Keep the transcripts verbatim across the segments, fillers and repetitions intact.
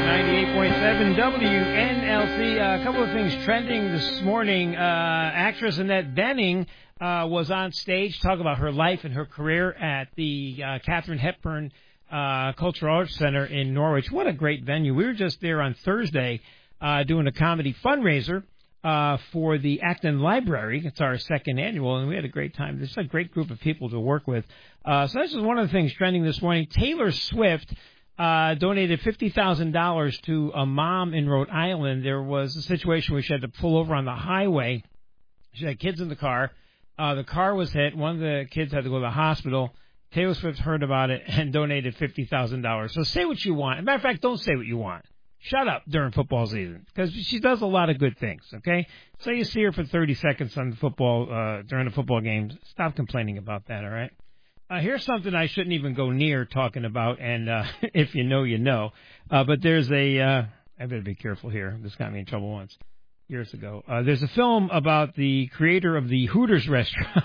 ninety-eight point seven W N L C. Uh, a couple of things trending this morning. Uh, actress Annette Bening uh, was on stage talking about her life and her career at the uh, Katharine Hepburn uh, Cultural Arts Center in Norwich. What a great venue. We were just there on Thursday uh, doing a comedy fundraiser uh, for the Acton Library. It's our second annual, and we had a great time. There's a great group of people to work with. Uh, so this is one of the things trending this morning. Taylor Swift Uh, donated fifty thousand dollars to a mom in Rhode Island. There was a situation where she had to pull over on the highway. She had kids in the car. Uh, the car was hit. One of the kids had to go to the hospital. Taylor Swift heard about it and donated fifty thousand dollars. So say what you want. As a matter of fact, don't say what you want. Shut up during football season, because she does a lot of good things, okay? So you see her for thirty seconds on the football uh, during the football games. Stop complaining about that, all right? Uh, here's something I shouldn't even go near talking about, and uh, if you know, you know. Uh, but there's a, uh, I better be careful here. This got me in trouble once, years ago. Uh, there's a film about the creator of the Hooters restaurant.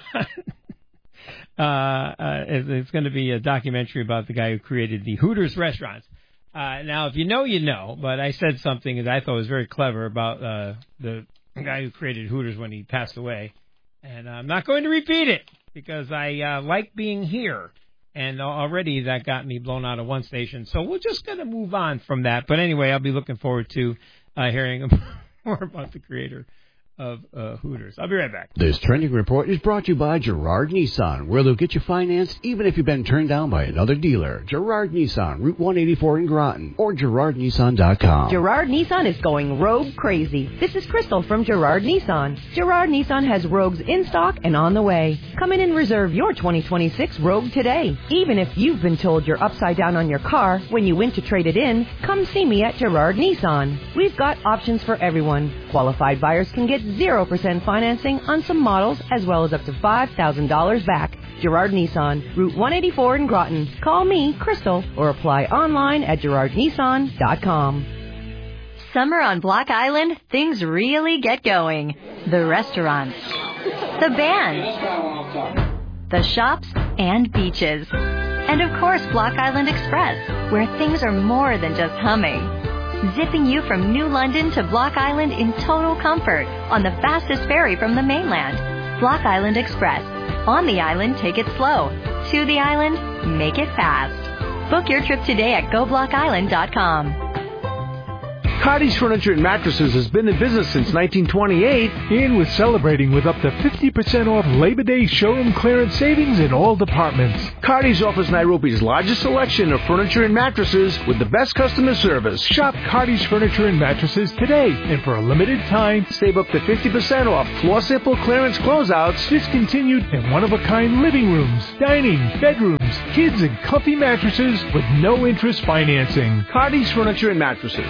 uh, uh, it's, it's going to be a documentary about the guy who created the Hooters restaurants. Uh, now, if you know, you know, but I said something that I thought was very clever about uh, the guy who created Hooters when he passed away, and I'm not going to repeat it, because I uh, like being here, and already that got me blown out of one station. So we're just going to move on from that. But anyway, I'll be looking forward to uh, hearing more about the creator of uh, Hooters. I'll be right back. This trending report is brought to you by Girard Nissan, where they'll get you financed even if you've been turned down by another dealer. Girard Nissan, Route one eighty-four in Groton, or Girard Nissan dot com. Girard Nissan is going rogue crazy. This is Crystal from Girard Nissan. Girard Nissan has Rogues in stock and on the way. Come in and reserve your twenty twenty-six Rogue today. Even if you've been told you're upside down on your car when you went to trade it in, come see me at Girard Nissan. We've got options for everyone. Qualified buyers can get zero percent financing on some models, as well as up to five thousand dollars back. Girard Nissan, Route one eighty-four in Groton. Call me, Crystal, or apply online at Girard Nissan dot com. Summer on Block Island, things really get going. The restaurants, the bands, the shops, and beaches. And of course, Block Island Express, where things are more than just humming. Zipping you from New London to Block Island in total comfort on the fastest ferry from the mainland. Block Island Express. On the island, take it slow. To the island, make it fast. Book your trip today at go block island dot com. Cardi's Furniture and Mattresses has been in business since nineteen twenty-eight, and with celebrating with up to fifty percent off Labor Day showroom clearance savings in all departments. Cardi's offers Nairobi's largest selection of furniture and mattresses with the best customer service. Shop Cardi's Furniture and Mattresses today, and for a limited time, save up to fifty percent off floor sample clearance closeouts, discontinued and one-of-a-kind living rooms, dining, bedrooms, kids, and comfy mattresses with no interest financing. Cardi's Furniture and Mattresses.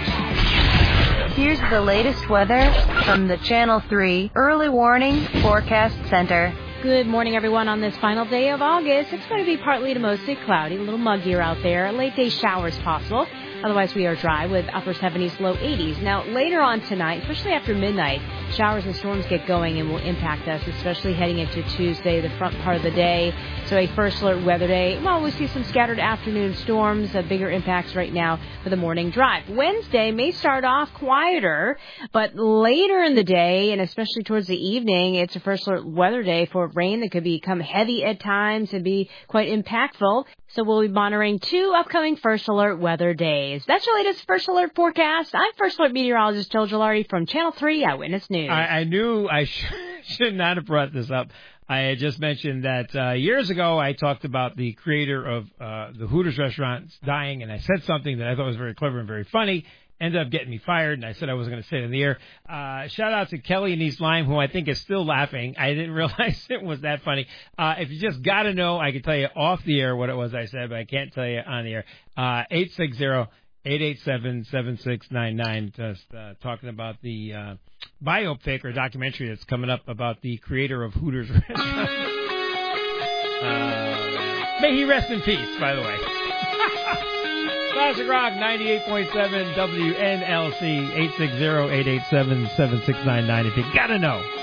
Here's the latest weather from the Channel three Early Warning Forecast Center. Good morning, everyone. On this final day of August, it's going to be partly to mostly cloudy, a little muggier out there. Late day showers possible. Otherwise, we are dry with upper seventies, low eighties. Now, later on tonight, especially after midnight, showers and storms get going and will impact us, especially heading into Tuesday, the front part of the day. So a first alert weather day. Well, we see some scattered afternoon storms, uh, bigger impacts right now for the morning drive. Wednesday may start off quieter, but later in the day, and especially towards the evening, it's a first alert weather day for rain that could become heavy at times and be quite impactful. So we'll be monitoring two upcoming first alert weather days. That's your latest first alert forecast. I'm first alert meteorologist Joe Gilardi from Channel three Eyewitness News. I, I knew I sh- should not have brought this up. I had just mentioned that uh, years ago I talked about the creator of uh, the Hooters restaurant dying, and I said something that I thought was very clever and very funny. Ended up getting me fired, and I said I wasn't going to say it in the air. Uh, shout out to Kelly in East Lyme, who I think is still laughing. I didn't realize it was that funny. Uh, if you just got to know, I can tell you off the air what it was I said, but I can't tell you on the air. Uh, eight six zero, eight eight seven, seven six nine nine, just uh, talking about the uh, biopic or documentary that's coming up about the creator of Hooters restaurant. uh, may he rest in peace, by the way. Classic Rock ninety-eight point seven W N L C, eight six zero, eight eight seven, seven six nine nine if you gotta know.